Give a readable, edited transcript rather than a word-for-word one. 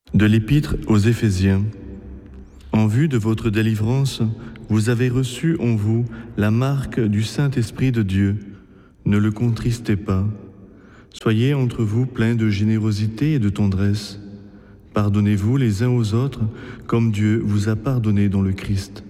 De l'Épître aux Éphésiens. En vue de votre délivrance, vous avez reçu en vous la marque du Saint-Esprit de Dieu. Ne le contristez pas. Soyez entre vous pleins de générosité et de tendresse. Pardonnez-vous les uns aux autres, comme Dieu vous a pardonné dans le Christ.